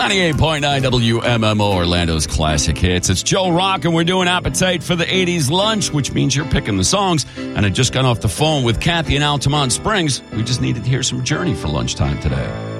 98.9 WMMO, Orlando's classic hits. It's Joe Rock, and we're doing Appetite for the 80s lunch, which means you're picking the songs. And I just got off the phone with Kathy in Altamont Springs. We just needed to hear some Journey for lunchtime today.